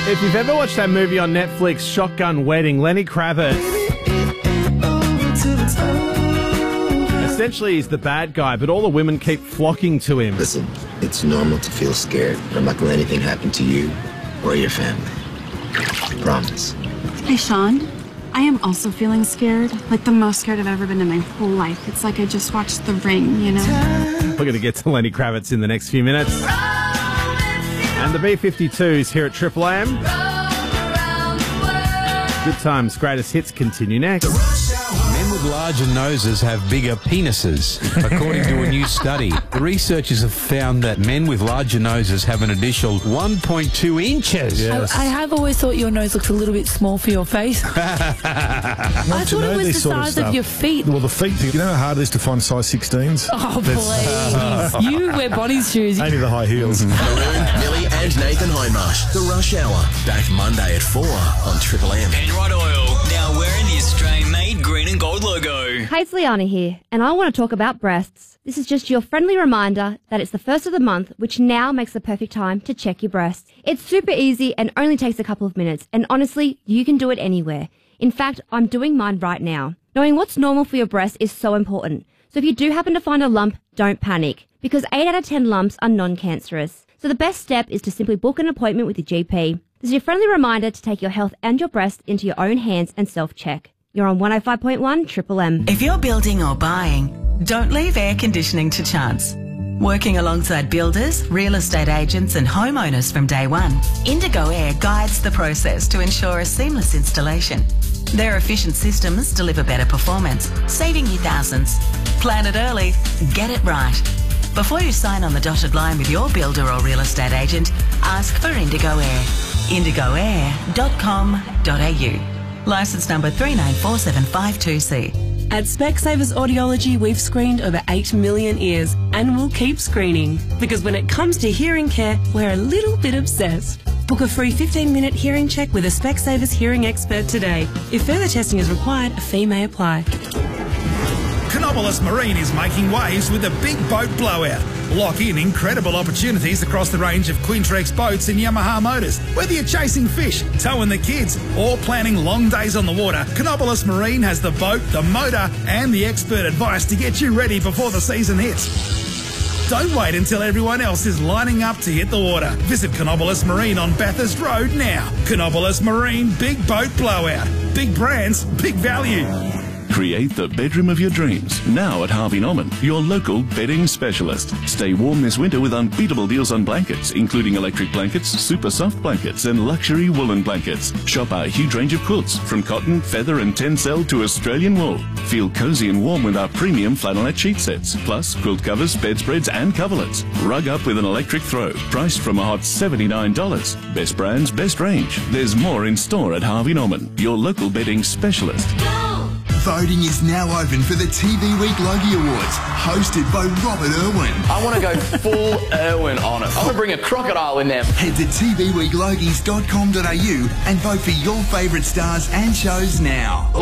If you've ever watched that movie on Netflix, Shotgun Wedding, Lenny Kravitz, essentially he's the bad guy, but all the women keep flocking to him. Listen, it's normal to feel scared, but I'm not going to let anything happen to you or your family. Promise. Hey, Sean. I am also feeling scared. Like the most scared I've ever been in my whole life. It's like I just watched The Ring, you know? We're going to get to Lenny Kravitz in the next few minutes. And the B-52s here at Triple M. Good times, greatest hits continue next. Men with larger noses have bigger penises, according to a new study. The researchers have found that men with larger noses have an additional 1.2 inches. Yes. I have always thought your nose looks a little bit small for your face. I thought it was the size of your feet. Well, the feet, you know how hard it is to find size 16s? Oh, please. You wear body shoes. Only the high heels. Millie and Nathan Hindmarsh. The Rush Hour. Back Monday at 4 on Triple M. Penrite Oil, now wearing the Australian-made green and gold logo. Hey, it's Liana here, and I want to talk about breasts. This is just your friendly reminder that it's the first of the month, which now makes the perfect time to check your breasts. It's super easy and only takes a couple of minutes, and honestly, you can do it anywhere. In fact, I'm doing mine right now. Knowing what's normal for your breast is so important. So if you do happen to find a lump, don't panic, because 8 out of 10 lumps are non-cancerous. So the best step is to simply book an appointment with your GP. This is your friendly reminder to take your health and your breast into your own hands and self-check. You're on 105.1 Triple M. If you're building or buying, don't leave air conditioning to chance. Working alongside builders, real estate agents and homeowners from day one, Indigo Air guides the process to ensure a seamless installation. Their efficient systems deliver better performance, saving you thousands. Plan it early, get it right. Before you sign on the dotted line with your builder or real estate agent, ask for Indigo Air. indigoair.com.au. Licence number 394752C. At Specsavers Audiology, we've screened over 8 million ears and we'll keep screening because when it comes to hearing care, we're a little bit obsessed. Book a free 15-minute hearing check with a Specsavers hearing expert today. If further testing is required, a fee may apply. Canobolas Marine is making waves with a big boat blowout. Lock in incredible opportunities across the range of Quintrex boats and Yamaha motors. Whether you're chasing fish, towing the kids, or planning long days on the water, Canobolas Marine has the boat, the motor, and the expert advice to get you ready before the season hits. Don't wait until everyone else is lining up to hit the water. Visit Canobolas Marine on Bathurst Road now. Canobolas Marine Big Boat Blowout. Big brands, big value. Create the bedroom of your dreams now at Harvey Norman, your local bedding specialist. Stay warm this winter with unbeatable deals on blankets, including electric blankets, super soft blankets, and luxury woolen blankets. Shop our huge range of quilts, from cotton, feather, and tencel to Australian wool. Feel cozy and warm with our premium flannelette sheet sets, plus quilt covers, bedspreads, and coverlets. Rug up with an electric throw, priced from a hot $79. Best brands, best range. There's more in store at Harvey Norman, your local bedding specialist. Voting is now open for the TV Week Logie Awards, hosted by Robert Irwin. I want to go full Irwin on it. I want to bring a crocodile in there. Head to tvweeklogies.com.au and vote for your favourite stars and shows now.